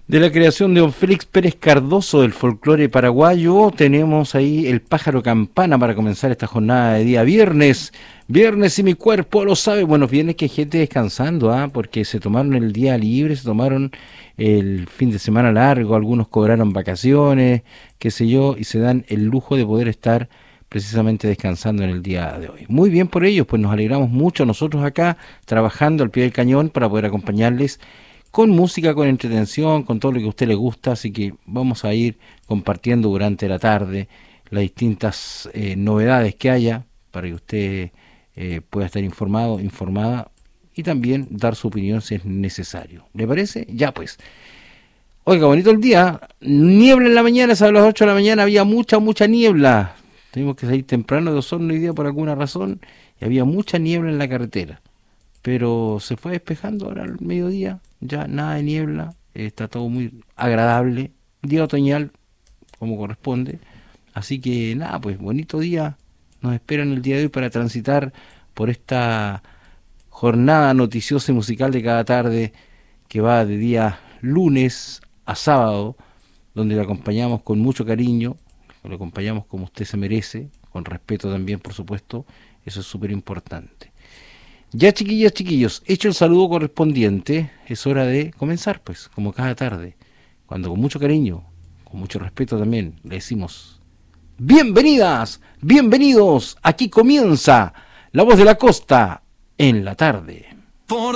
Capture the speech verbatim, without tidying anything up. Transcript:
De la creación de don Félix Pérez Cardoso del folclore paraguayo, tenemos ahí el pájaro campana para comenzar esta jornada de día viernes. Viernes y mi cuerpo lo sabe. Bueno, viernes que hay gente descansando, ¿ah? Porque se tomaron el día libre, se tomaron el fin de semana largo, algunos cobraron vacaciones, qué sé yo, y se dan el lujo de poder estar precisamente descansando en el día de hoy. Muy bien por ellos, pues nos alegramos mucho nosotros acá, trabajando al pie del cañón para poder acompañarles con música, con entretención, con todo lo que a usted le gusta, así que vamos a ir compartiendo durante la tarde las distintas eh, novedades que haya para que usted eh, pueda estar informado, informada y también dar su opinión si es necesario. ¿Le parece? Ya pues. Oiga, bonito el día, niebla en la mañana, a las ocho de la mañana había mucha, mucha niebla. Tuvimos que salir temprano de Osorno hoy día por alguna razón y había mucha niebla en la carretera. Pero se fue despejando ahora al mediodía, ya nada de niebla, eh, está todo muy agradable, día otoñal como corresponde, así que nada, pues bonito día, nos esperan el día de hoy para transitar por esta jornada noticiosa y musical de cada tarde que va de día lunes a sábado, donde le acompañamos con mucho cariño, lo acompañamos como usted se merece, con respeto también por supuesto, eso es súper importante. Ya chiquillas, chiquillos, hecho el saludo correspondiente, es hora de comenzar, pues, como cada tarde, cuando con mucho cariño, con mucho respeto también, le decimos, bienvenidas, bienvenidos, aquí comienza La Voz de la Costa en la tarde. Por